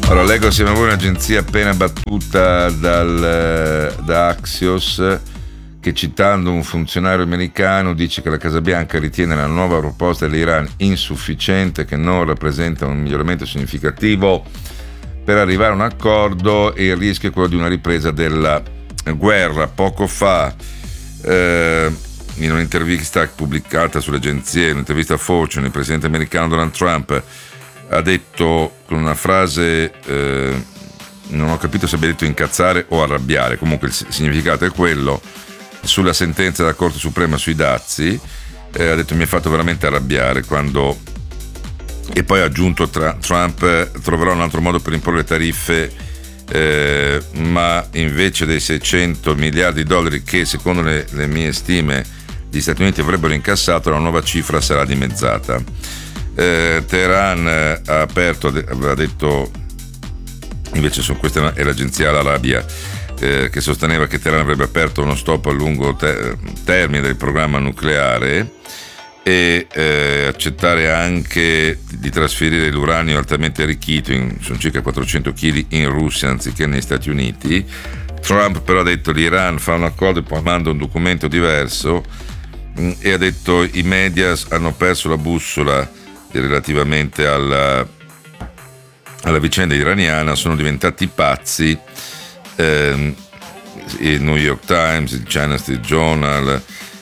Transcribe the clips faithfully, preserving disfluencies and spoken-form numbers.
Allora, leggo assieme a voi un'agenzia appena battuta dal, da Axios, che citando un funzionario americano dice che la Casa Bianca ritiene la nuova proposta dell'Iran insufficiente, che non rappresenta un miglioramento significativo per arrivare a un accordo e il rischio è quello di una ripresa della guerra. Poco fa, eh, in un'intervista pubblicata sulle agenzie, un'intervista a Fortune, il presidente americano Donald Trump ha detto con una frase, eh, non ho capito se abbia detto incazzare o arrabbiare, comunque il significato è quello, sulla sentenza della Corte Suprema sui dazi, eh, ha detto mi ha fatto veramente arrabbiare quando, e poi ha aggiunto tra, Trump troverà un altro modo per imporre le tariffe, eh, ma invece dei seicento miliardi di dollari che secondo le, le mie stime gli Stati Uniti avrebbero incassato, la nuova cifra sarà dimezzata. Eh, Teheran ha aperto, aveva detto, invece su questa è l'agenzia Al-Arabia, eh, che sosteneva che Teheran avrebbe aperto uno stop a lungo te- termine del programma nucleare e eh, accettare anche di trasferire l'uranio altamente arricchito, in, sono circa quattrocento chili, in Russia anziché negli Stati Uniti. Trump però ha detto l'Iran fa un accordo e poi manda un documento diverso, mh, e ha detto i media hanno perso la bussola relativamente alla, alla vicenda iraniana, sono diventati pazzi. Eh, il New York Times, il China Street Journal,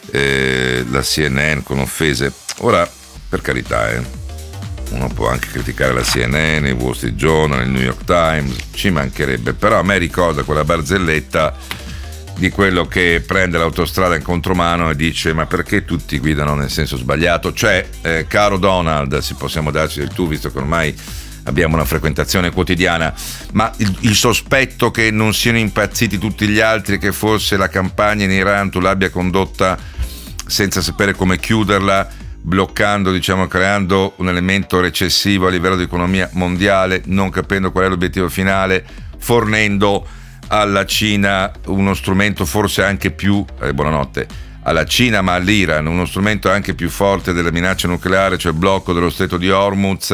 eh, la C N N con offese. Ora, per carità, eh, uno può anche criticare la C N N, il Wall Street Journal, il New York Times, ci mancherebbe, però a me ricorda quella barzelletta di quello che prende l'autostrada in contromano e dice ma perché tutti guidano nel senso sbagliato, cioè eh, caro Donald, se possiamo darci del tu visto che ormai abbiamo una frequentazione quotidiana, ma il, il sospetto che non siano impazziti tutti gli altri, che forse la campagna in Iran tu l'abbia condotta senza sapere come chiuderla, bloccando, diciamo, creando un elemento recessivo a livello di economia mondiale, non capendo qual è l'obiettivo finale, fornendo alla Cina uno strumento forse anche più, eh, buonanotte, alla Cina ma all'Iran, uno strumento anche più forte della minaccia nucleare, cioè il blocco dello stretto di Hormuz,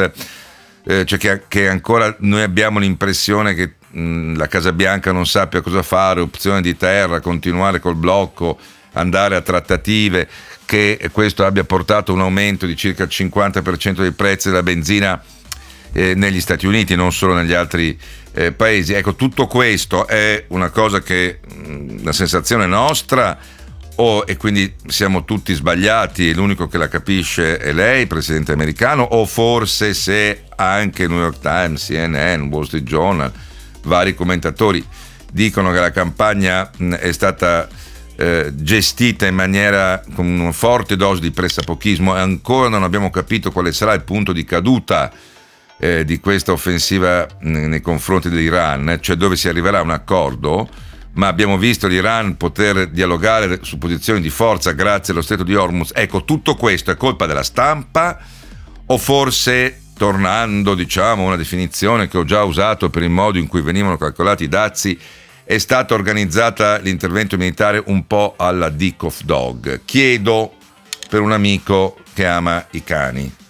eh, cioè che, che ancora noi abbiamo l'impressione che mh, la Casa Bianca non sappia cosa fare, opzione di terra, continuare col blocco, andare a trattative, che questo abbia portato un aumento di circa il cinquanta per cento dei prezzi della benzina eh, negli Stati Uniti, non solo negli altri eh, paesi. Ecco, tutto questo è una cosa che mh, la sensazione nostra, o e quindi siamo tutti sbagliati e l'unico che la capisce è lei, presidente americano, o forse se anche New York Times, C N N, Wall Street Journal, vari commentatori dicono che la campagna mh, è stata Eh, gestita in maniera con una forte dose di pressapochismo e ancora non abbiamo capito quale sarà il punto di caduta eh, di questa offensiva mh, nei confronti dell'Iran, cioè dove si arriverà a un accordo, ma abbiamo visto l'Iran poter dialogare su posizioni di forza grazie allo stretto di Hormuz. Ecco, tutto questo è colpa della stampa o forse, tornando diciamo a una definizione che ho già usato per il modo in cui venivano calcolati i dazi, è stata organizzata l'intervento militare un po' alla Dick of Dog? Chiedo per un amico che ama i cani.